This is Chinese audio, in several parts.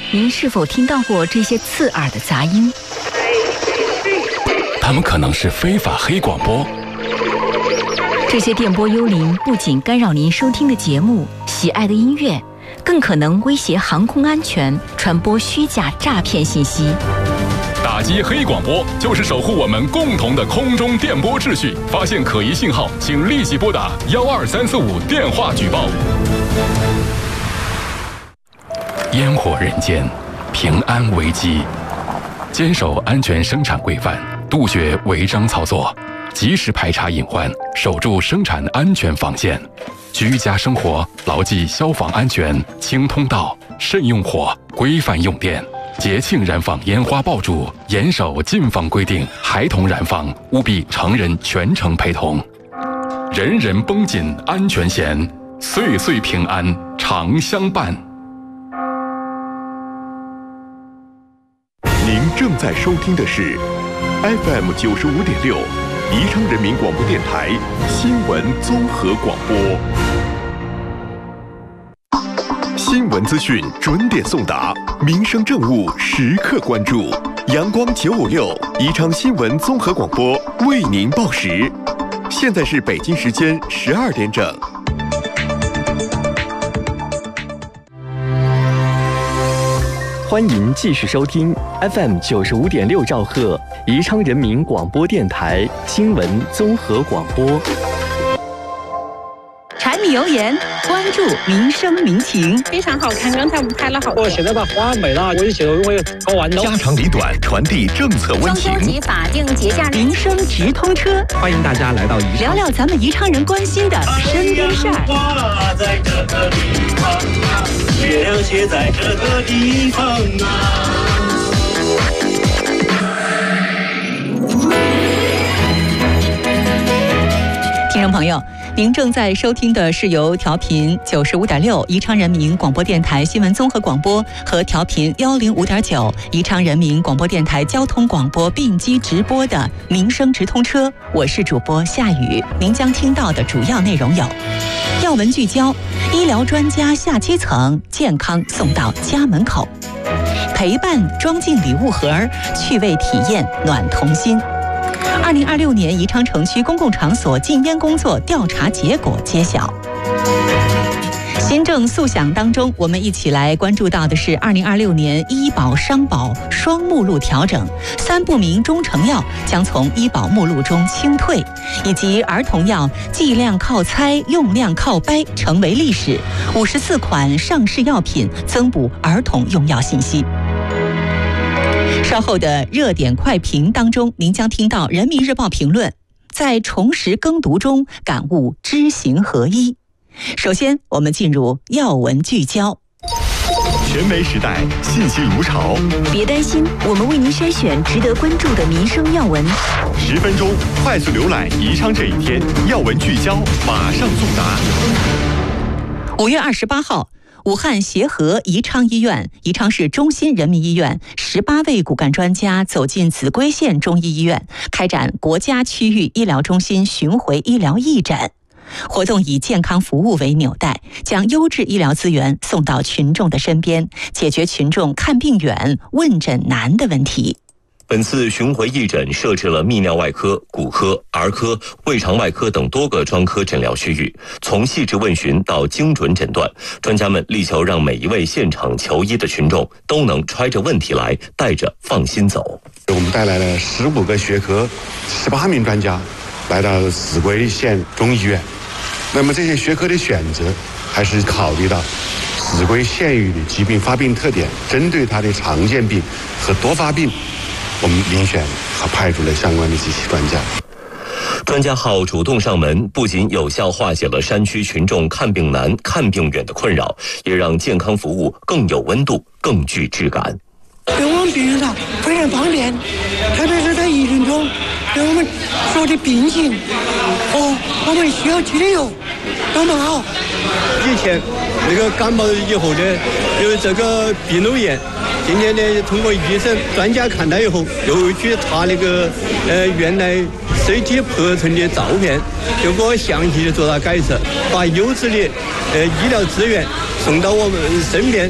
您是否听到过这些刺耳的杂音？ 它们可能是非法黑广播。 这些电波幽灵不仅干扰您收听的节目、喜爱的音乐，更可能威胁航空安全，传播虚假诈骗信息。 打击黑广播就是守护我们共同的空中电波秩序。发现可疑信号，请立即拨打12345电话举报。烟火人间，平安危机。坚守安全生产规范，杜绝违章操作，及时排查隐患，守住生产安全防线。居家生活牢记消防安全，清通道，慎用火，规范用电。节庆燃放烟花爆竹，严守禁放规定，孩童燃放务必成人全程陪同。人人绷紧安全弦，岁岁平安常相伴。 您正在收听的是 FM 95.6宜昌人民广播电台新闻综合广播。新闻资讯准点送达，民生政务时刻关注。阳光956宜昌新闻综合广播为您报时。现在是北京时间12点整。 欢迎继续收听 FM 95.6兆赫宜昌人民广播电台新闻综合广播。 柴米油盐，关注民生民情， 非常好看，刚才我们拍了好多。 现在把花没了，我就觉得我也搞完了。 家长里短，传递政策温情。 中秋及法定节假日， 民生直通车， 欢迎大家来到宜昌， 聊聊咱们宜昌人关心的身边事儿。 在这个地方啊，月亮写在这个地方啊。 听众朋友，您正在收听的是由调频95.6宜昌人民广播电台新闻综合广播和调频105.9宜昌人民广播电台交通广播并机直播的民生直通车，我是主播夏雨。您将听到的主要内容有：要闻聚焦，医疗专家下基层，健康送到家门口；陪伴装进礼物盒，趣味体验暖童心。2026年宜昌城区公共场所禁烟工作调查结果揭晓。新政速响当中，我们一起来关注到的是2026年医保商保双目录调整，3不明中成药将从医保目录中清退，以及儿童药剂量靠猜，用量靠掰成为历史，54款上市药品增补儿童用药信息。稍后的热点快评当中，您将听到人民日报评论，在重拾耕读中感悟知行合一。首先我们进入要闻聚焦。 全媒时代，信息如潮。 别担心，我们为您筛选值得关注的民生要闻。 10分钟快速浏览宜昌这一天要闻聚焦，马上送达。 5月28号，武汉协和宜昌医院、宜昌市中心人民医院18位骨干专家走进秭归县中医医院，开展国家区域医疗中心巡回医疗义诊。活动以健康服务为纽带，将优质医疗资源送到群众的身边，解决群众看病远、问诊难的问题。 本次巡回义诊设置了泌尿外科、骨科、儿科、胃肠外科等多个专科诊疗区域，从细致问询到精准诊断，专家们力求让每一位现场求医的群众都能揣着问题来，带着放心走。 我们带来了15个学科、18名专家来到秭归县中医院。那么这些学科的选择还是考虑到秭归县域的疾病发病特点，针对它的常见病和多发病，我们遴选和派出了相关的这些专家。 专家号主动上门，不仅有效化解了山区群众看病难、看病远的困扰，也让健康服务更有温度、更具质感。 对我们病人上非常方便，特别是在疫情中，对我们说的病情和我们需要去的药都蛮好。 以前那个感冒以后呢，有这个鼻窦炎，今天呢通过医生专家看了以后，又去查那个原来CT合成的照片，就给我详细的做了改测，把优质的医疗资源送到我们身边，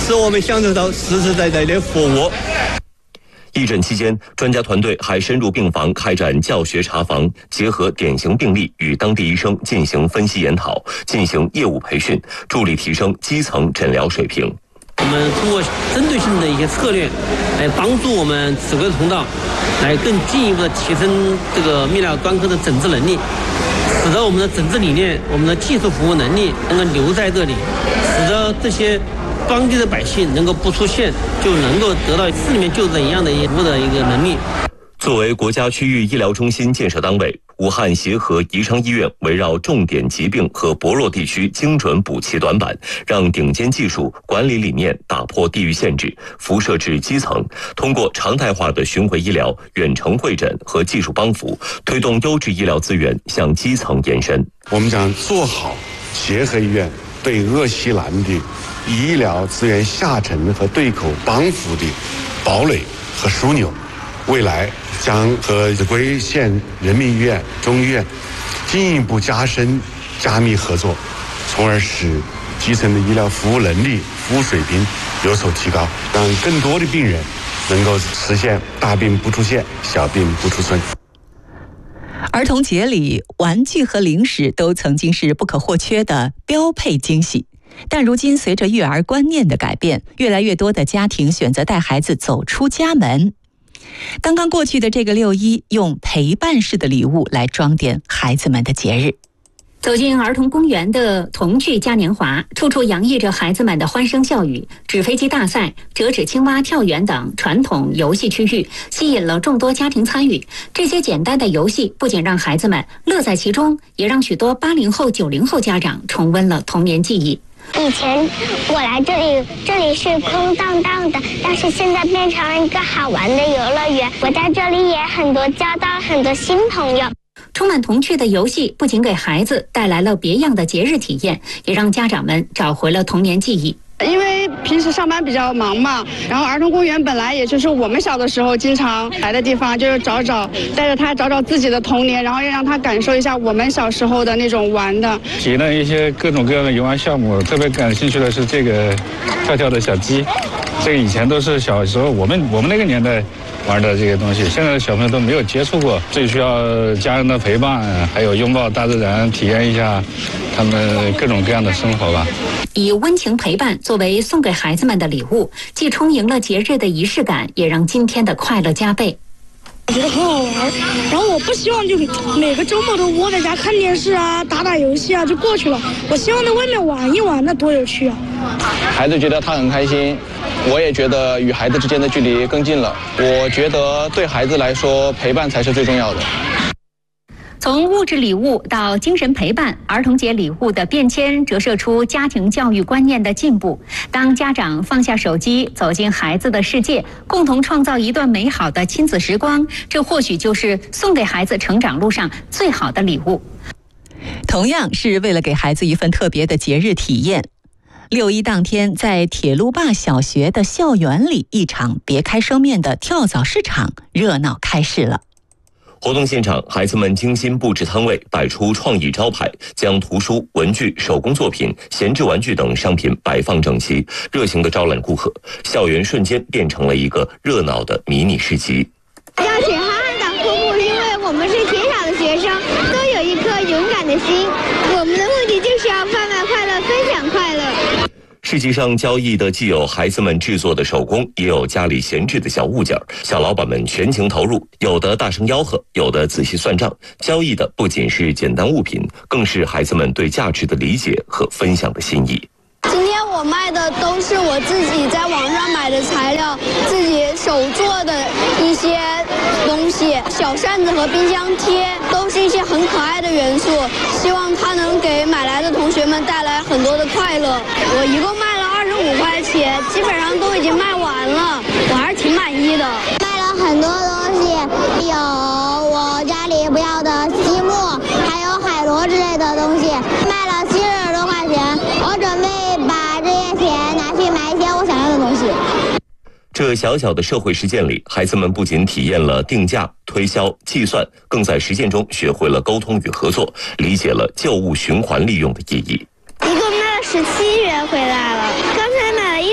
使我们享受到实实在在的服务。 义诊期间，专家团队还深入病房开展教学查房，结合典型病例与当地医生进行分析研讨，进行业务培训，助力提升基层诊疗水平。 我们通过针对性的一些策略，来帮助我们指挥通道，来更进一步的提升这个泌尿专科的诊治能力，使得我们的诊治理念、我们的技术服务能力能够留在这里，使得这些当地的百姓能够不出县就能够得到市里面就诊一样的服务的一个能力。 作为国家区域医疗中心建设单位，武汉协和宜昌医院围绕重点疾病和薄弱地区精准补齐短板，让顶尖技术管理理念打破地域限制，辐射至基层，通过常态化的巡回医疗、远程会诊和技术帮扶，推动优质医疗资源向基层延伸。 我们讲做好协和医院对鄂西南的医疗资源下沉和对口帮扶的堡垒和枢纽，未来将和秭归县人民医院、中医院进一步加深加密合作，从而使基层的医疗服务能力、服务水平有所提高，让更多的病人能够实现大病不出县、小病不出村。 儿童节里，玩具和零食都曾经是不可或缺的标配惊喜。但如今随着育儿观念的改变，越来越多的家庭选择带孩子走出家门。刚刚过去的这个6·1，用陪伴式的礼物来装点孩子们的节日。 走进儿童公园的童趣嘉年华，处处洋溢着孩子们的欢声笑语。纸飞机大赛、折纸青蛙跳远等传统游戏区域吸引了众多家庭参与。这些简单的游戏不仅让孩子们乐在其中，也让许多80后、90后家长重温了童年记忆。 以前我来这里是空荡荡的，但是现在变成了一个好玩的游乐园。我在这里也交到很多新朋友。 充满童趣的游戏不仅给孩子带来了别样的节日体验，也让家长们找回了童年记忆。 因为平时上班比较忙嘛，然后儿童公园本来也就是我们小的时候经常来的地方，就是带着他找找自己的童年，然后也让他感受一下我们小时候的那种玩的。 体验了一些各种各样的游玩项目，特别感兴趣的是这个跳跳的小鸡，这个以前都是小时候我们那个年代玩的这个东西，现在的小朋友都没有接触过，最需要家人的陪伴，还有拥抱大自然，体验一下他们各种各样的生活吧。 以温情陪伴作为送给孩子们的礼物，既充盈了节日的仪式感，也让今天的快乐加倍。 我觉得很好玩，然后我不希望就每个周末都窝在家看电视啊、打游戏啊就过去了。我希望在外面玩一玩，那多有趣啊！ 孩子觉得他很开心，我也觉得与孩子之间的距离更近了。我觉得对孩子来说，陪伴才是最重要的。 从物质礼物到精神陪伴，儿童节礼物的变迁折射出家庭教育观念的进步。当家长放下手机，走进孩子的世界，共同创造一段美好的亲子时光，这或许就是送给孩子成长路上最好的礼物。 同样是为了给孩子一份特别的节日体验，6·1当天，在铁路坝小学的校园里，一场别开生面的跳蚤市场热闹开市了。 活动现场，孩子们精心布置摊位，摆出创意招牌，将图书、文具、手工作品、闲置玩具等商品摆放整齐，热情地招揽顾客。校园瞬间变成了一个热闹的迷你市集。 要写哈哈党瀑布，因为我们是天下的学生，都有一颗勇敢的心。我们的目的就是要贩卖快乐，分享快乐。 市集上交易的既有孩子们制作的手工，也有家里闲置的小物件，小老板们全情投入，有的大声吆喝，有的仔细算账。交易的不仅是简单物品，更是孩子们对价值的理解和分享的心意。 今天我卖的都是我自己在网上买的材料，自己手做的一些东西，小扇子和冰箱贴都是一些很可爱的元素，希望它能给买来的同学们带来很多的快乐。我一共卖了25块钱，基本上都已经卖完了，我还是挺满意的。卖了很多东西，有我家里不要的积木，还有海螺之类的东西，卖了70多块钱。我准备把这些钱拿去买一些我想要的东西。 这小小的社会实践里，孩子们不仅体验了定价、推销、计算，更在实践中学会了沟通与合作，理解了旧物循环利用的意义。 一共卖了17元回来了。刚才买了一支笔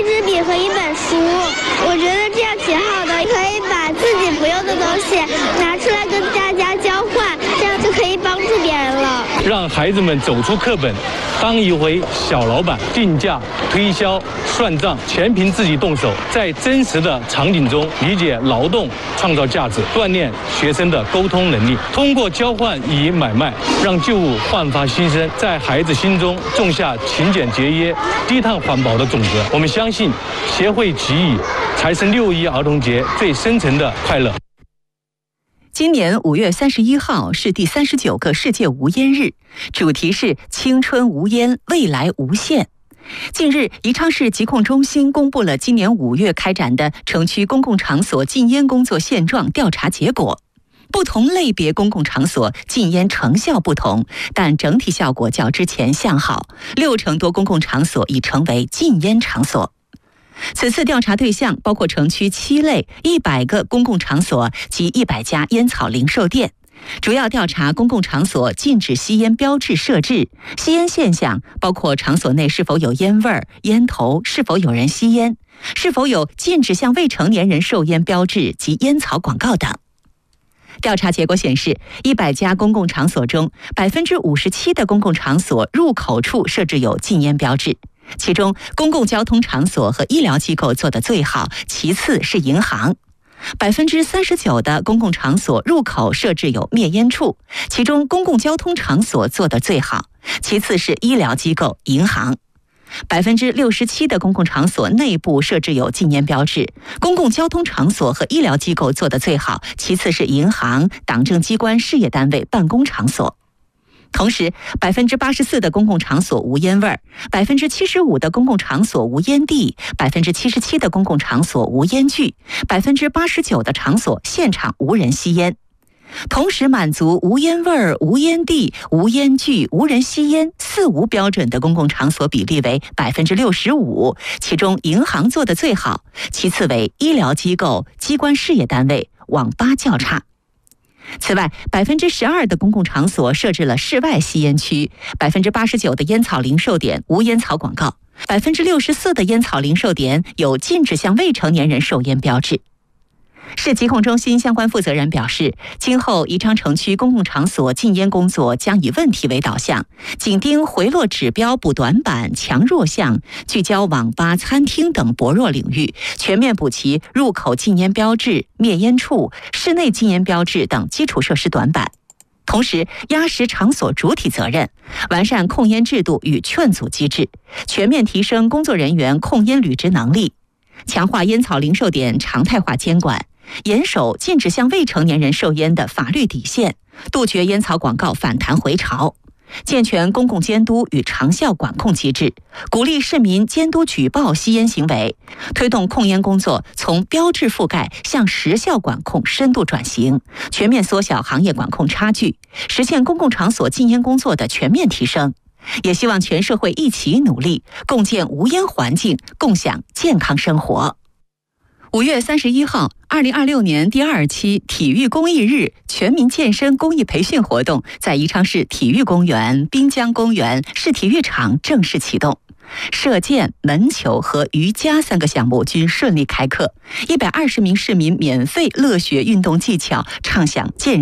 和一本书。我觉得这样挺好的，可以把自己不用的东西拿出来跟大家交换，这样就可以帮助别人了。 让孩子们走出课本，当一回小老板，定价、推销、算账，全凭自己动手，在真实的场景中理解劳动创造价值，锻炼学生的沟通能力。通过交换与买卖，让旧物焕发新生，在孩子心中种下勤俭节约、低碳环保的种子。我们相信，协会给予才是6·1儿童节最深层的快乐。 今年5月31号是第39个世界无烟日，主题是青春无烟，未来无限。近日，宜昌市疾控中心公布了今年5月开展的城区公共场所禁烟工作现状调查结果。不同类别公共场所禁烟成效不同，但整体效果较之前向好，60%多公共场所已成为禁烟场所。此次调查对象包括城区7类100个公共场所及100家烟草零售店，主要调查公共场所禁止吸烟标志设置、吸烟现象，包括场所内是否有烟味儿、烟头是否有人吸烟、是否有禁止向未成年人售烟标志及烟草广告等。调查结果显示，100家公共场所中，57%的公共场所入口处设置有禁烟标志。其中，公共交通场所和医疗机构做得最好，其次是银行。39%的公共场所入口设置有灭烟处，其中公共交通场所做得最好，其次是医疗机构、银行。67%的公共场所内部设置有禁烟标志，公共交通场所和医疗机构做得最好，其次是银行、党政机关、事业单位、办公场所。同时，84%的公共场所无烟味儿，75%的公共场所无烟蒂，77%的公共场所无烟具，89%的场所现场无人吸烟。同时满足无烟味儿、无烟蒂、无烟具、无人吸烟4无标准的公共场所比例为65%，其中银行做得最好，其次为医疗机构、机关事业单位，网吧较差。此外，12%的公共场所设置了室外吸烟区，89%的烟草零售点无烟草广告，64%的烟草零售点有禁止向未成年人售烟标志。市疾控中心相关负责人表示，今后宜昌城区公共场所禁烟工作将以问题为导向，紧盯回落指标补短板、强弱项，聚焦网吧、餐厅等薄弱领域，全面补齐入口禁烟标志、灭烟处、室内禁烟标志等基础设施短板。同时，压实场所主体责任，完善控烟制度与劝阻机制，全面提升工作人员控烟履职能力，强化烟草零售点常态化监管，严守禁止向未成年人售烟的法律底线，杜绝烟草广告反弹回潮，健全公共监督与长效管控机制，鼓励市民监督举报吸烟行为，推动控烟工作从标志覆盖向时效管控深度转型，全面缩小行业管控差距，实现公共场所禁烟工作的全面提升。也希望全社会一起努力，共建无烟环境，共享健康生活。5月31号，2026年第2期体育公益日全民健身公益培训活动在宜昌市体育公园、滨江公园、市体育场正式启动。射箭、门球和瑜伽3个项目均顺利开课，120名市民免费乐学运动技巧，畅享健